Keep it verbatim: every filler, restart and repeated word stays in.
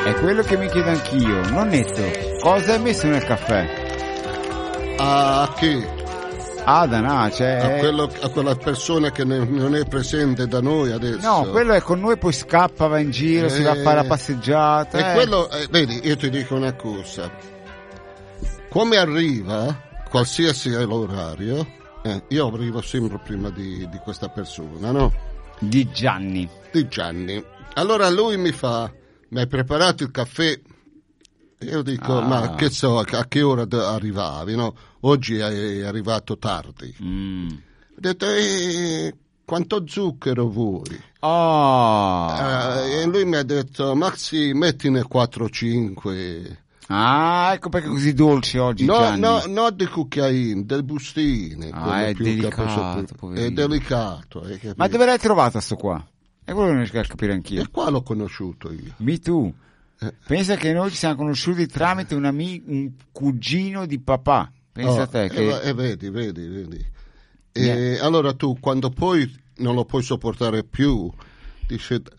È quello che mi chiedo anch'io. Nonnetto, cosa hai messo nel caffè? A chi? Ah, Danà, cioè... A, quello, a quella persona che ne, non è presente da noi adesso. No, quello è con noi, poi scappa, va in giro, eh, si va a fare la passeggiata. E eh. quello, eh, vedi, io ti dico una cosa. Come arriva, qualsiasi è l'orario, eh, io arrivo sempre prima di, di questa persona, no? Di Gianni. Di Gianni. Allora lui mi fa, mi hai preparato il caffè? Io dico, ah. ma che so, a che ora arrivavi, no? Oggi è arrivato tardi. Mm. Ho detto, eh, quanto zucchero vuoi? Oh. Eh, e lui mi ha detto, Maxi, mettine quattro cinque. Ah, ecco perché è così dolce oggi, no, Gianni. No, no, di cucchiaini, del bustine. Ah, è delicato, è delicato. Ma dove l'hai trovata sto qua? È quello che non riesco a capire anch'io. E qua l'ho conosciuto io. Mi tu. Eh. Pensa che noi ci siamo conosciuti tramite un amico, un cugino di papà. Pensa oh, a te che... E eh, vedi, vedi, vedi. E yeah. Allora tu, quando poi non lo puoi sopportare più, dici,